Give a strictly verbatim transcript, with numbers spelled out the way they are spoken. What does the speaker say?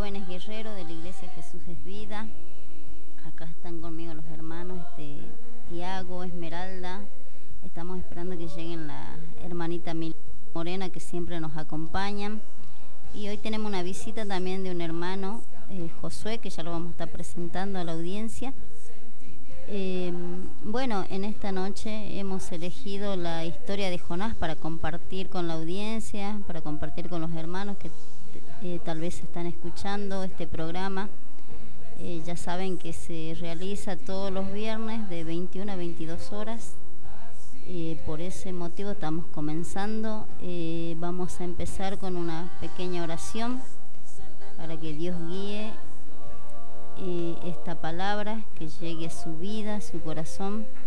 jóvenes guerreros de la Iglesia Jesús es Vida. Acá están conmigo los hermanos este, Tiago, Esmeralda. Estamos esperando que lleguen la hermanita Mil Morena, que siempre nos acompañan. Y hoy tenemos una visita también de un hermano, eh, Josué, que ya lo vamos a estar presentando a la audiencia. Eh, bueno, en esta noche hemos elegido la historia de Jonás para compartir con la audiencia, para compartir con los hermanos que eh, tal vez están escuchando este programa. Eh, ya saben que se realiza todos los viernes de veintiuna a veintidós horas. Eh, por ese motivo estamos comenzando. Eh, vamos a empezar con una pequeña oración para que Dios guíe eh, esta palabra, que llegue a su vida, a su corazón.